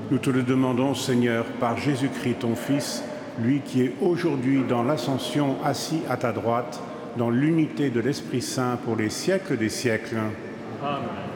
Nous te le demandons, Seigneur, par Jésus-Christ, ton Fils, lui qui est aujourd'hui dans l'ascension assis à ta droite, dans l'unité de l'Esprit Saint pour les siècles des siècles. Amen.